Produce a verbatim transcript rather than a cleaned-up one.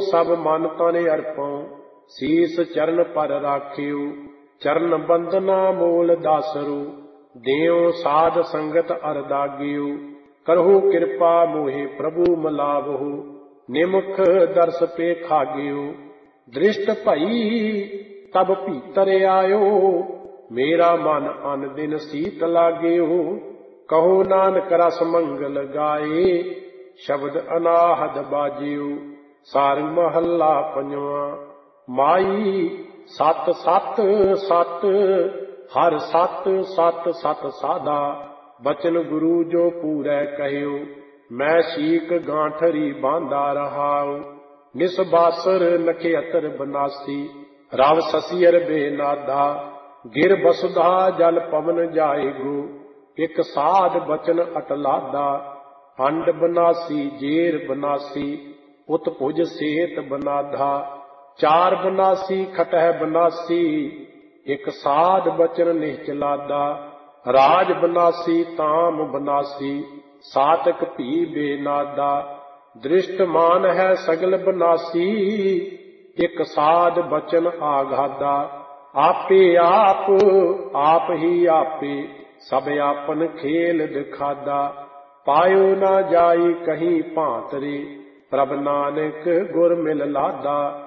सब मन तन अर्पों, शीस चरण पर राखियो। चरण बंदना मोल दासरो, देओ साध संगत अरदागियो। करहु कृपा मोहे प्रभु मलावहु, निमुख दर्श पे खागियो। दृष्ट भई तब भीतर आयो, मेरा मन अन दिन सीत लागियो। कहो नानक रस मंगल गाए, शब्द अनाहद बाजियो। सारंग महला पंजवा। माई सत सत सत, हर सत सत सत साधा। बचन गुरु जो पूरै कहियो, मैं शीक गांठरी बांधा रहाओ। निसबासर नखेतर बनासी, रव ससियर बेनादा। गिर बसुधा जल पवन जाएगो, एक साध बचन अटलादा। हंड बनासी जेर बनासी, उत्भुज सेत बनाधा। चार बनासी खटह बनासी, एक साध बचन निश्चलादा। राज बनासी ताम बनासी, सातक भी बेनादा। दृष्टमान है सगल बनासी, एक साध बचन आघादा। आपे आप आप ही आपे, सब आपन खेल दिखादा। पायो ना जाई कहीं भांतरे, प्रभ नानक गुर मिल लादा।